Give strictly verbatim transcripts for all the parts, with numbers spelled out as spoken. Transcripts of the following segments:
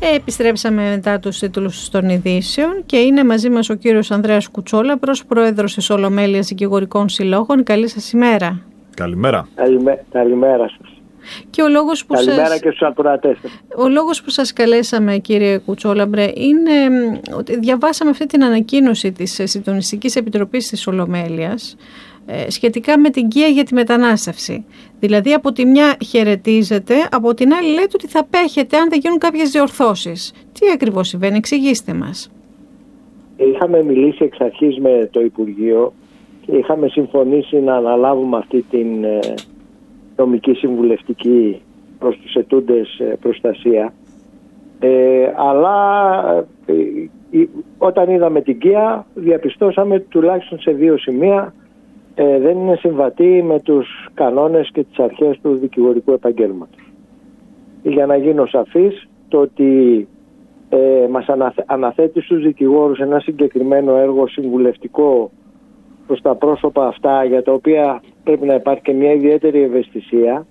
Ε, επιστρέψαμε μετά τους τίτλους των ειδήσεων και είναι μαζί μας ο κύριος Ανδρέας Κουτσόλα, πρόεδρος της Ολομέλειας Δικηγορικών Συλλόγων. Καλή σας ημέρα. Καλημέρα. Καλημέ, καλημέρα σας. Και ο λόγος που Καλημέρα σας... και στους ακροατές. Ο λόγος που σας καλέσαμε, κύριε Κουτσόλαμπρε, είναι ότι διαβάσαμε αυτή την ανακοίνωση της Συντονιστικής Επιτροπής της Ολομέλειας σχετικά με την ΚΙΑ για τη μετανάστευση. Δηλαδή από τη μια χαιρετίζετε, από την άλλη λέτε ότι θα πέχετε αν δεν γίνουν κάποιες διορθώσεις. Τι ακριβώς συμβαίνει, εξηγήστε μας. Είχαμε μιλήσει εξ αρχής με το Υπουργείο και είχαμε συμφωνήσει να αναλάβουμε αυτή την νομική συμβουλευτική προς τους ετούντες προστασία. Ε, αλλά ε, ε, όταν είδαμε την ΚΙΑ διαπιστώσαμε τουλάχιστον σε δύο σημεία ε, δεν είναι συμβατή με τους κανόνες και τις αρχές του δικηγορικού επαγγέλματος. Για να γίνω σαφής, το ότι ε, μας αναθε, αναθέτει στους δικηγόρους ένα συγκεκριμένο έργο συμβουλευτικό προς τα πρόσωπα αυτά, για τα οποία πρέπει να υπάρχει και μια ιδιαίτερη ευαισθησία,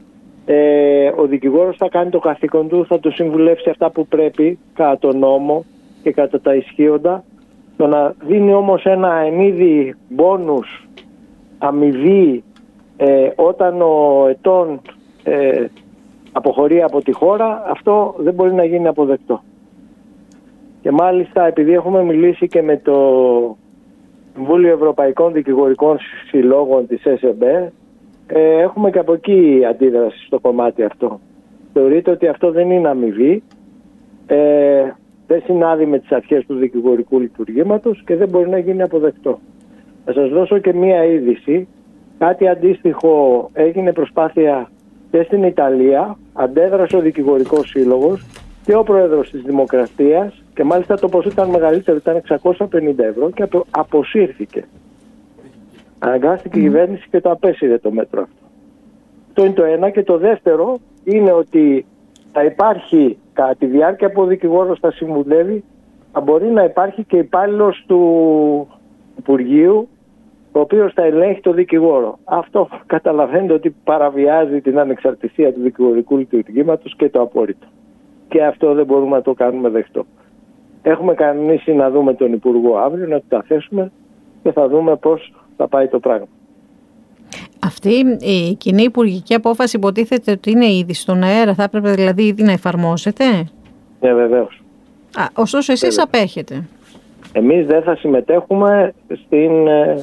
ε, ο δικηγόρος θα κάνει το καθήκον του, θα του συμβουλεύσει αυτά που πρέπει κατά τον νόμο και κατά τα ισχύοντα. Το να δίνει όμως ένα ενίδι μπόνους αμοιβή ε, όταν ο ετών ε, αποχωρεί από τη χώρα, αυτό δεν μπορεί να γίνει αποδεκτό. Και μάλιστα επειδή έχουμε μιλήσει και με το Συμβούλιο Ευρωπαϊκών Δικηγορικών Συλλόγων της ες ε μπε, ε, έχουμε και από εκεί αντίδραση στο κομμάτι αυτό. Θεωρείται ότι αυτό δεν είναι αμοιβή, ε, δεν συνάδει με τις αρχές του δικηγορικού λειτουργήματος και δεν μπορεί να γίνει αποδεκτό. Θα σας δώσω και μία είδηση. Κάτι αντίστοιχο έγινε προσπάθεια και στην Ιταλία, αντέδρασε ο Δικηγορικός Σύλλογος και ο Πρόεδρος της Δημοκρατίας, και μάλιστα το ποσό ήταν μεγαλύτερο, ήταν εξακόσια πενήντα ευρώ και απο, αποσύρθηκε. Αναγκάστηκε η κυβέρνηση και το απέσυρε το μέτρο αυτό. Αυτό είναι το ένα. Και το δεύτερο είναι ότι θα υπάρχει, κατά τη διάρκεια που ο δικηγόρος θα συμβουλεύει, θα μπορεί να υπάρχει και υπάλληλος του Υπουργείου, ο οποίος θα ελέγχει το δικηγόρο. Αυτό καταλαβαίνετε ότι παραβιάζει την ανεξαρτησία του δικηγορικού λειτουργήματος και το απόρριτο. Και αυτό δεν μπορούμε να το κάνουμε δεκτό. Έχουμε κανονίσει να δούμε τον Υπουργό αύριο, να του τα θέσουμε και θα δούμε πώς θα πάει το πράγμα. Αυτή η κοινή υπουργική απόφαση υποτίθεται ότι είναι ήδη στον αέρα, θα έπρεπε δηλαδή ήδη να εφαρμόσετε. Ναι, βεβαίως. Α, ωστόσο εσείς Βέβαια. απέχετε. Εμείς δεν θα συμμετέχουμε στην ε,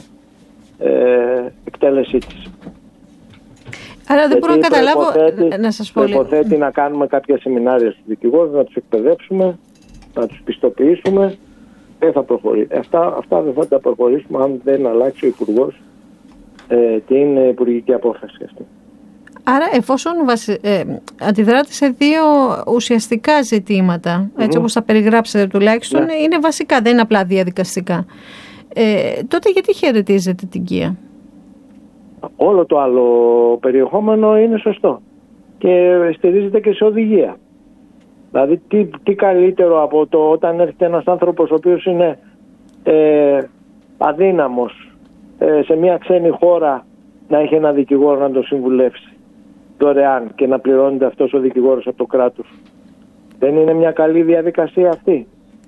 ε, εκτέλεσή της. Άρα δεν μπορώ να καταλάβω, να σας πω λίγο. Προϋποθέτει να κάνουμε κάποια σεμινάρια στους δικηγόρους, να τους εκπαιδεύσουμε, να τους πιστοποιήσουμε. Δεν θα προχωρήσει. Αυτά, αυτά δεν θα τα προχωρήσουμε αν δεν αλλάξει ο Υπουργός ε, την υπουργική απόφαση αυτή. Άρα εφόσον βασι... ε, αντιδράτε σε δύο ουσιαστικά ζητήματα, έτσι mm. όπως τα περιγράψατε τουλάχιστον, ναι. είναι βασικά, δεν είναι απλά διαδικαστικά. Ε, τότε γιατί χαιρετίζετε την ΚΙΑ? Όλο το άλλο περιεχόμενο είναι σωστό και στηρίζεται και σε οδηγία. Δηλαδή τι, τι καλύτερο από το όταν έρχεται ένας άνθρωπος ο οποίος είναι ε, αδύναμος ε, σε μια ξένη χώρα να έχει ένα δικηγόρο να τον συμβουλεύσει δωρεάν και να πληρώνεται αυτός ο δικηγόρος από το κράτος. Δεν είναι μια καλή διαδικασία αυτή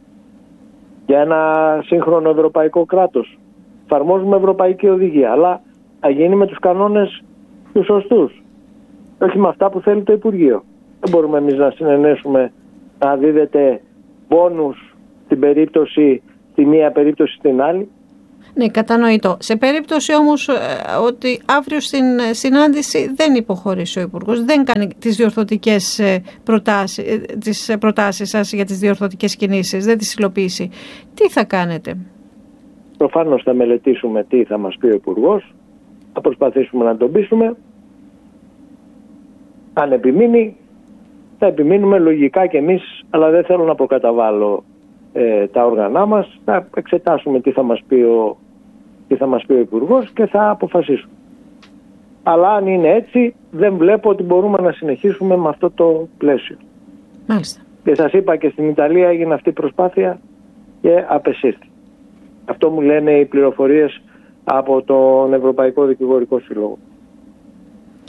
για ένα σύγχρονο ευρωπαϊκό κράτος? Εφαρμόζουμε ευρωπαϊκή οδηγία, αλλά θα γίνει με τους κανόνες τους σωστούς, όχι με αυτά που θέλει το Υπουργείο. Δεν μπορούμε εμείς να συνενέσουμε να δίδεται πόνους στην περίπτωση, στη μία περίπτωση στην άλλη. Ναι, κατανοητό. Σε περίπτωση όμως ε, ότι αύριο στην συνάντηση δεν υποχωρήσει ο Υπουργός, δεν κάνει τις διορθωτικές προτάσεις, ε, τις προτάσεις σας για τις διορθωτικές κινήσεις, δεν τις υλοποιήσει, τι θα κάνετε? Προφανώς θα μελετήσουμε τι θα μας πει ο Υπουργός, θα προσπαθήσουμε να τον πείσουμε. Αν επιμείνει, θα επιμείνουμε λογικά κι εμείς, αλλά δεν θέλω να προκαταβάλω ε, τα όργανά μας. Θα εξετάσουμε τι θα μας πει ο, τι θα μας πει ο Υπουργός και θα αποφασίσουμε. Αλλά αν είναι έτσι, δεν βλέπω ότι μπορούμε να συνεχίσουμε με αυτό το πλαίσιο. Μάλιστα. Και σας είπα, και στην Ιταλία έγινε αυτή η προσπάθεια και απεσύρθη. Αυτό μου λένε οι πληροφορίες από τον Ευρωπαϊκό Δικηγορικό Σύλλογο.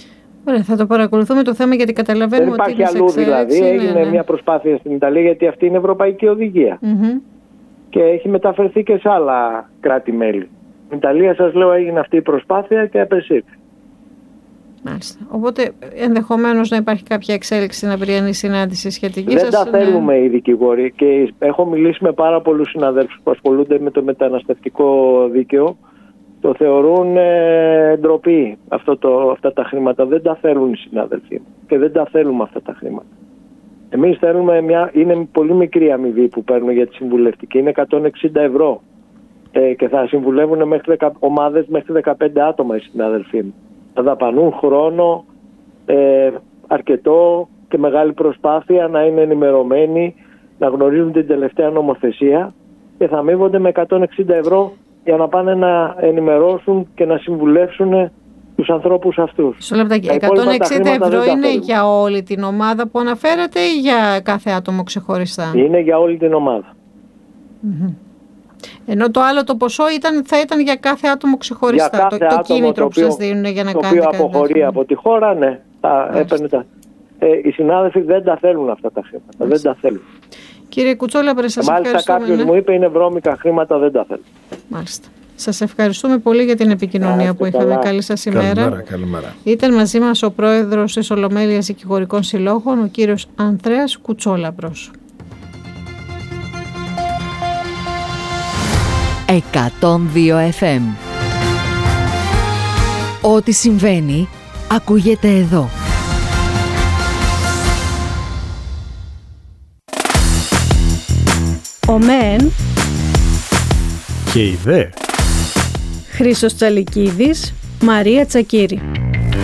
Ωραία, θα το παρακολουθούμε το θέμα, γιατί καταλαβαίνουμε ότι είναι σε εξέλιξη. Δεν υπάρχει αλλού δηλαδή. Ναι, Έγινε ναι. μια προσπάθεια στην Ιταλία, γιατί αυτή είναι ευρωπαϊκή οδηγία. Mm-hmm. Και έχει μεταφερθεί και σε άλλα κράτη-μέλη. Στην Ιταλία, σας λέω, έγινε αυτή η προσπάθεια και απεσύρθη. Μάλιστα. Οπότε ενδεχομένως να υπάρχει κάποια εξέλιξη στην αυριανή συνάντηση σχετική. Δεν σας, τα θέλουμε ναι. οι δικηγόροι, και έχω μιλήσει με πάρα πολλούς συναδέλφους που ασχολούνται με το μεταναστευτικό δίκαιο. Το θεωρούν ε, ντροπή αυτό το, αυτά τα χρήματα. Δεν τα θέλουν οι συνάδελφοι και δεν τα θέλουμε αυτά τα χρήματα. Εμείς θέλουμε μια, είναι πολύ μικρή αμοιβή που παίρνουν για τη συμβουλευτική, είναι εκατόν εξήντα ευρώ ε, και θα συμβουλεύουν μέχρι ομάδες μέχρι δεκαπέντε άτομα οι συνάδελφοί μου. Θα δαπανούν χρόνο, ε, αρκετό και μεγάλη προσπάθεια να είναι ενημερωμένοι, να γνωρίζουν την τελευταία νομοθεσία και θα αμείβονται με εκατόν εξήντα ευρώ για να πάνε να ενημερώσουν και να συμβουλεύσουν τους ανθρώπους αυτούς. Στο λεπτάκι, εκατόν εξήντα ευρώ είναι για όλη την ομάδα που αναφέρατε ή για κάθε άτομο ξεχωριστά? Είναι για όλη την ομάδα. Mm-hmm. Ενώ το άλλο το ποσό ήταν, θα ήταν για κάθε άτομο ξεχωριστά. Για κάθε το, το κίνητρο το οποίο, που σας δίνουν για να το κάνετε Το οποίο αποχωρεί από τη χώρα, ναι. Θα έπαιρνε τα... ε, οι συνάδελφοι δεν τα θέλουν αυτά τα χρήματα. Μάλιστα. Δεν τα θέλουν. Κύριε Κουτσόλαμπρε, σας Μάλιστα ευχαριστούμε. Μάλιστα κάποιος ναι. μου είπε είναι βρώμικα χρήματα, δεν τα θέλουν. Μάλιστα. Σας ευχαριστούμε πολύ για την επικοινωνία που είχαμε. Καλά. Καλή σας ημέρα. Καλημέρα, καλημέρα. Ήταν μαζί μας ο πρόεδρος της Ολομέλειας Δικηγορικών Συλλόγων, ο κύριος Ανδρέας Κουτσόλαμπρος. εκατόν δύο εφ εμ. Ό,τι συμβαίνει ακούγεται εδώ. Ο ΜΕΝ και η ΔΕ. Χρήστος Τσαλικίδης, Μαρία Τσακύρη.